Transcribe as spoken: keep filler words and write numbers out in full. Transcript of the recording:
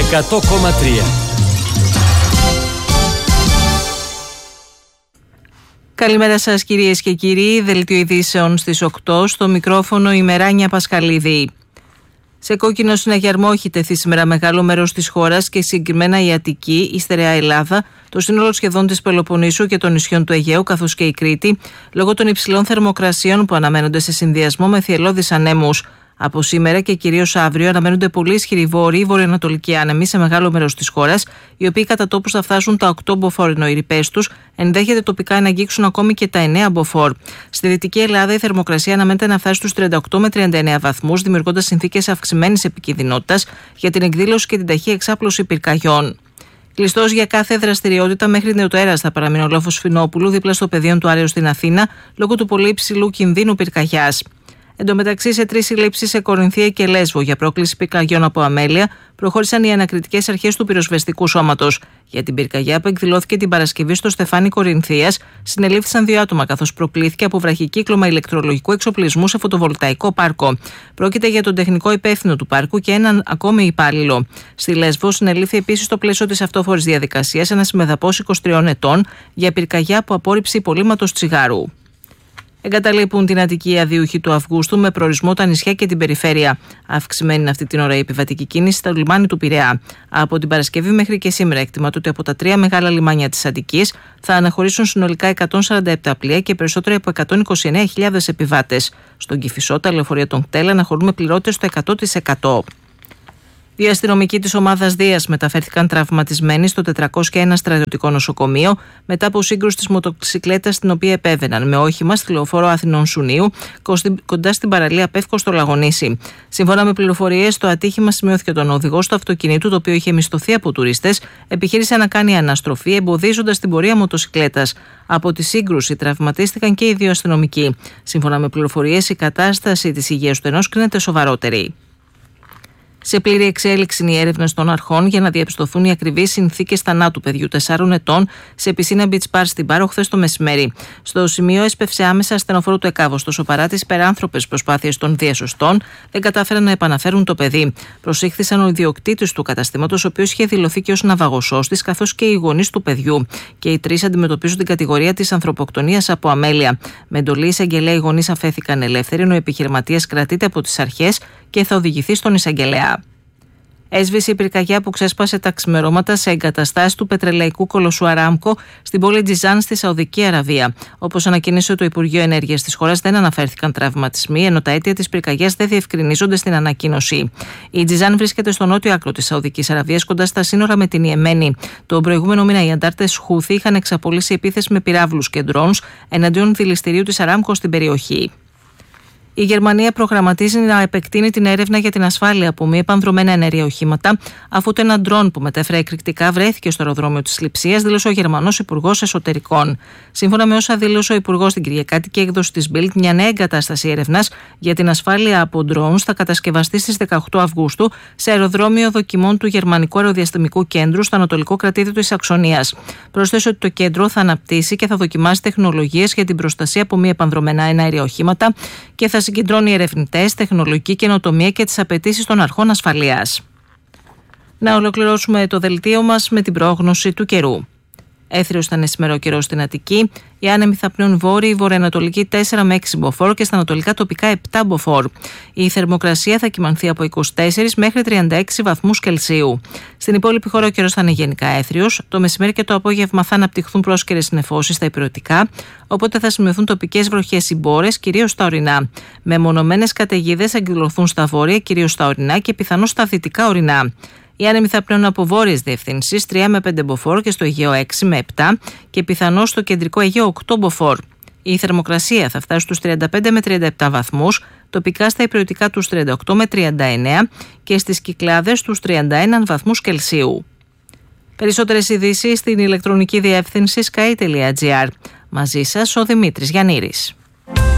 εκατό κόμμα τρία. Καλημέρα σας κυρίες και κύριοι, δελτίο ειδήσεων στις οκτώ, στο μικρόφωνο η Μεράνια Πασχαλίδη. Σε κόκκινο συναγερμό έχει τεθεί σήμερα μεγάλο μέρος της χώρας και συγκεκριμένα η Αττική, η στερεά Ελλάδα, το σύνολο σχεδόν της Πελοποννήσου και των νησιών του Αιγαίου καθώς και η Κρήτη, λόγω των υψηλών θερμοκρασιών που αναμένονται σε συνδυασμό με θυελλώδεις ανέμους. Από σήμερα και κυρίως αύριο αναμένονται πολύ ισχυροί βόρειοι βορειοανατολικοί άνεμοι σε μεγάλο μέρος της χώρας, οι οποίοι κατά τόπους θα φτάσουν τα οκτώ μποφόρ, ενώ οι ρηπές τους ενδέχεται τοπικά να αγγίξουν ακόμη και τα εννέα μποφόρ. Στη Δυτική Ελλάδα η θερμοκρασία αναμένεται να φτάσει στους τριάντα οκτώ με τριάντα εννέα βαθμούς, δημιουργώντας συνθήκες αυξημένης επικινδυνότητας για την εκδήλωση και την ταχεία εξάπλωση πυρκαγιών. Κλειστός για κάθε δραστηριότητα μέχρι νεοτέρας θα παραμείνει ο λόφος Φινόπουλου δίπλα στο πεδίο του Άρεως στην Αθήνα, λόγω του πολύ υψηλού κινδύνου πυρκαγιάς. Εν τω μεταξύ, σε τρεις συλλήψεις σε Κορινθία και Λέσβο για πρόκληση πυρκαγιών από αμέλεια προχώρησαν οι ανακριτικές αρχές του πυροσβεστικού σώματος. Για την πυρκαγιά που εκδηλώθηκε την Παρασκευή στο Στεφάνι Κορινθίας, συνελήφθησαν δύο άτομα καθώς προκλήθηκε από βραχικύκλωμα ηλεκτρολογικού εξοπλισμού σε φωτοβολταϊκό πάρκο. Πρόκειται για τον τεχνικό υπεύθυνο του πάρκου και έναν ακόμη υπάλληλο. Στη Λέσβο συνελήφθη επίσης στο πλαίσιο της αυτόφορης διαδικασίας ένας μεδαπός είκοσι τριών ετών για πυρκαγιά από απόρριψη υπολείμματος τσιγάρου. Εγκαταλείπουν την Αττική αδίουχοι του Αυγούστου με προορισμό τα νησιά και την περιφέρεια. Αυξημένη είναι αυτή την ώρα η επιβατική κίνηση στο λιμάνι του Πειραιά. Από την Παρασκευή μέχρι και σήμερα εκτιμάται ότι από τα τρία μεγάλα λιμάνια της Αττικής θα αναχωρήσουν συνολικά εκατόν σαράντα επτά πλοία και περισσότεροι από εκατόν είκοσι εννέα χιλιάδες επιβάτες. Στον Κηφισό, τα λεωφορεία των ΚΤΕΛ αναχωρούν με πληρώτες στο εκατό τοις εκατό. Οι αστυνομικοί της ομάδας Δίας μεταφέρθηκαν τραυματισμένοι στο τετρακόσια ένα στρατιωτικό νοσοκομείο μετά από σύγκρουση της μοτοσικλέτας στην οποία επέβαιναν με όχημα στη λεωφόρο Αθηνών Σουνίου κοντά στην παραλία Πεύκο στο Λαγονήσι. Σύμφωνα με πληροφορίες, το ατύχημα σημειώθηκε όταν ο οδηγός του αυτοκινήτου, το οποίο είχε μισθωθεί από τουρίστες, επιχείρησε να κάνει αναστροφή εμποδίζοντας την πορεία μοτοσικλέτας. Από τη σύγκρουση τραυματίστηκαν και οι δύο αστυνομικοί. Σύμφωνα με πληροφορίες, η κατάσταση της υγείας του ενός κρίνεται σοβαρότερη. Σε πλήρη εξέλιξη είναι οι έρευνες των αρχών για να διαπιστωθούν οι ακριβείς συνθήκες θανάτου παιδιού τεσσάρων ετών σε πισίνα Beach Bar στην Πάρο χθες το μεσημέρι. Στο σημείο έσπευσε άμεσα ασθενοφόρο του ΕΚΑΒ, ωστόσο παρά τις υπεράνθρωπες προσπάθειες των διασωστών, δεν κατάφεραν να επαναφέρουν το παιδί. Προσήχθησαν ο ιδιοκτήτης του καταστήματος, ο οποίος είχε δηλωθεί και ως ναυαγοσώστης, καθώς και οι γονείς του παιδιού. Και οι τρεις αντιμετωπίζουν την κατηγορία της ανθρωποκτονίας από αμέλεια. Με εντολή εισαγγελέα, οι γονείς αφέθηκαν ελεύθεροι, ενώ ο επιχειρηματίας κρατείται από τις αρχές και θα οδηγηθεί στον εισαγγελέα. Έσβησε η πυρκαγιά που ξέσπασε τα ξημερώματα σε εγκαταστάσεις του πετρελαϊκού κολοσσού Αράμκο στην πόλη Τζιζάν στη Σαουδική Αραβία. Όπως ανακοίνωσε το Υπουργείο Ενέργειας της χώρας, δεν αναφέρθηκαν τραυματισμοί, ενώ τα αίτια της πυρκαγιάς δεν διευκρινίζονται στην ανακοίνωση. Η Τζιζάν βρίσκεται στο νότιο άκρο της Σαουδικής Αραβίας, κοντά στα σύνορα με την Ιεμένη. Τον προηγούμενο μήνα οι αντάρτες Χούθη είχαν εξαπολύσει επίθεση με πυράβλους και ντρόουνς εναντίον δηληστηρίου της Αράμκο στην περιοχή. Η Γερμανία προγραμματίζει να επεκτείνει την έρευνα για την ασφάλεια από μη επανδρομένα εναέρια οχήματα, αφού το ένα ντρόν που μετέφερε εκρηκτικά βρέθηκε στο αεροδρόμιο της Λειψίας, δήλωσε ο Γερμανός Υπουργός Εσωτερικών. Σύμφωνα με όσα δήλωσε ο Υπουργός στην Κυριακάτικη έκδοση της Bild, μια νέα εγκατάσταση έρευνας για την ασφάλεια από ντρόουνς θα κατασκευαστεί στις δεκαοκτώ Αυγούστου σε αεροδρόμιο δοκιμών του Γερμανικού Αεροδιαστημικού Κέντρου στο Ανατολικό Κρατήδιο της Σαξονίας. Πρόσθεσε ότι το κέντρο θα αναπτύσσει και θα δοκιμάσει τεχνολογίες για την προστασία από μη επανδρομένα εναέρια οχήματα και θα συγκεντρώνει ερευνητές, τεχνολογική καινοτομία και τις απαιτήσεις των αρχών ασφαλείας. Να ολοκληρώσουμε το δελτίο μας με την πρόγνωση του καιρού. Έθριος ήταν σήμερα ο καιρός στην Αττική. Οι άνεμοι θα πνέουν βόρειοι, βορειοανατολική τέσσερα με έξι μποφόρ και στα ανατολικά τοπικά επτά μποφόρ. Η θερμοκρασία θα κυμανθεί από είκοσι τέσσερα μέχρι τριάντα έξι βαθμούς Κελσίου. Στην υπόλοιπη χώρα ο καιρός θα είναι γενικά έθριος. Το μεσημέρι και το απόγευμα θα αναπτυχθούν πρόσκαιρες νεφώσεις στα ηπειρωτικά, οπότε θα σημειωθούν τοπικές βροχές ή μπόρες, κυρίως στα ορεινά. Μεμονωμένες καταιγίδες θα εκδηλωθούν στα βόρεια, κυρίως στα ορεινά και πιθανώς στα δυτικά ορεινά. Οι άνεμοι θα πνέουν από βόρειες διευθύνσεις τρία με πέντε μποφόρ και στο Αιγαίο έξι με επτά και πιθανώς στο κεντρικό Αιγαίο οκτώ μποφόρ. Η θερμοκρασία θα φτάσει στους τριάντα πέντε με τριάντα επτά βαθμούς, τοπικά στα ηπειρωτικά τους τριάντα οκτώ με τριάντα εννέα και στις Κυκλάδες τους τριάντα ένα βαθμούς Κελσίου. Περισσότερες ειδήσεις στην ηλεκτρονική διεύθυνση sky τελεία gr. Μαζί σας ο Δημήτρης Γιαννήρης.